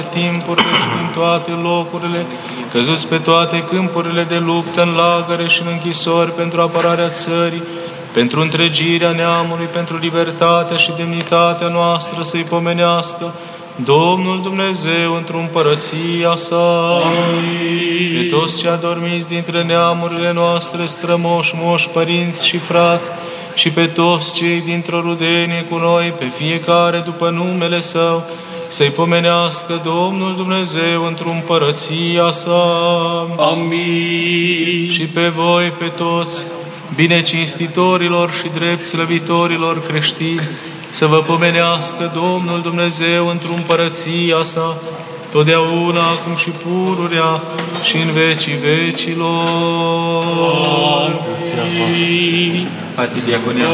timpurile și din toate locurile, căzuți pe toate câmpurile de luptă, în lagăre și în închisori, pentru apărarea țării, pentru întregirea neamului, pentru libertatea și demnitatea noastră, să-i pomenească Domnul Dumnezeu într-o împărăția sa. Amin. Pe toți ce adormiți dintre neamurile noastre, strămoși, moși, părinți și frați, și pe toți cei dintr-o rudenie cu noi, pe fiecare după numele Său, să-i pomenească Domnul Dumnezeu într-o împărăția sa. Amin. Și pe voi, pe toți, binecinstitorilor și drept slăvitorilor creștini, să vă pomenească Domnul Dumnezeu într-o împărăția sa, totdeauna, acum și pururea și în vecii vecilor. Amin. Arhidiaconia